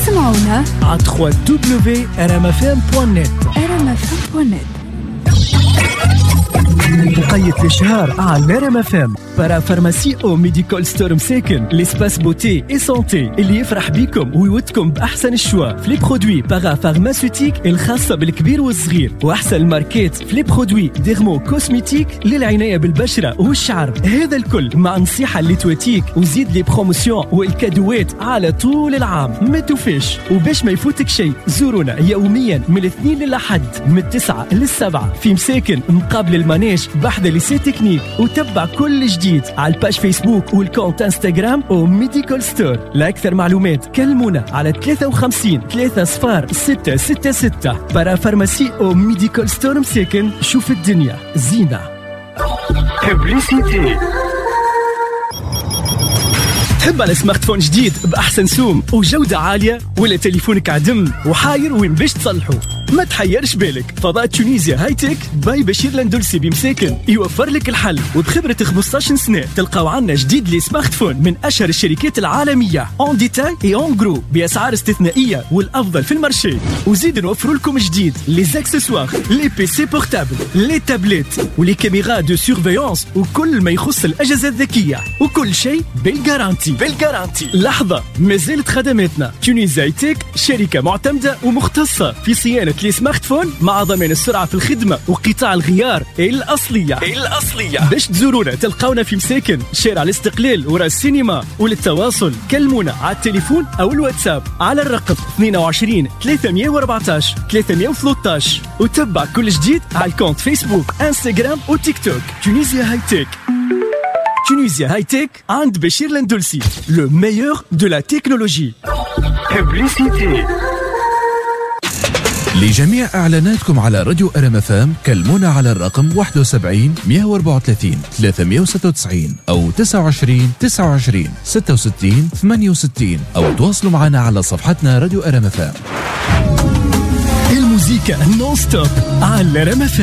اسمعونا على www.rmfm.net. بقية الشهر على RMFM برا فارماسي او ميديكال ستور مساكن لسباس بوتي اي سونتي اللي يفرح بيكم ويودكم باحسن الشوا في لي برودوي باغا فارماسيوتيك الخاصة بالكبير والصغير واحسن الماركات في لي برودوي ديرمو كوسميتيك للعناية بالبشرة والشعر. هذا الكل مع نصيحة اللي تواتيك وزيد لي بروموسيون والكادوات على طول العام. ما توفيش وباش ما يفوتك شيء زورونا يوميا من الاثنين للأحد من 9 لل7 في مساكن مقابل المانيج بحذا ليسي تكنيك وتبع كل جديد على الباج فيسبوك والكونت انستغرام او ميديكال ستور. لأكثر معلومات كلمونا على 53 30 666 برا فارماسي او ميديكال ستور مساكن. شوف الدنيا زينة. ببليسيتي. تحب على سمارت فون جديد بأحسن سوم وجودة عالية ولا تليفونك عدم وحاير وين باش تصلحه؟ ما تحيرش بالك، فضاء تونيزيا هاي تك باي بشير الاندلسي بمساكن يوفر لك الحل. وبخبرة 15 سنة تلقاو عنا جديد لي سمارت فون من أشهر الشركات العالمية اون ديتاي اي اون جرو بأسعار استثنائية والأفضل في المارشي. وزيد نوفروا لكم جديد لي زاكسسوار لي بي سي بورتابل لي تابلت ولي كاميرا دو سيرفيونس وكل ما يخص الأجهزة الذكية وكل شيء بالجارانتي. لحظة، مازالت خدماتنا. تونيزيا هاي تك شركة معتمدة ومختصة في صيانة لي سمارت فون مع ضمان السرعة في الخدمة وقطاع الغيار الأصلية. باش تزورونا تلقاونا في مساكن شارع الاستقلال ورا السينما. وللتواصل كلمونا على التليفون أو الواتساب على الرقم 22 314 313 وتبع كل جديد على الكونت فيسبوك انستغرام وتيك توك. تونيزيا هاي تك. Tunisia High Tech عند بشير الاندلسي. Le meilleur de la technologie. Publicité. لجميع إعلاناتكم على راديو RMFM كلمونا على الرقم 71 134 396 أو 29 29 66 68 أو تواصلوا معنا على صفحتنا راديو RMFM. الموسيقى نون ستوب على RMFM.